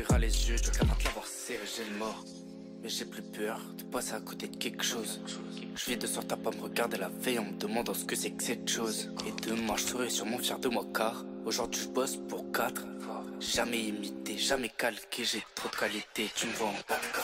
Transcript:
Les yeux, je capable de l'avoir serré, j'ai le mort. Mais j'ai plus peur de passer à côté de quelque chose. Je vis de sorte à pas me regarder la veille en me demandant ce que c'est que cette chose. Et demain je serai sûrement fier de moi car aujourd'hui je bosse pour 4. Jamais imité, jamais calqué, j'ai trop de qualité, tu me vois en 4K.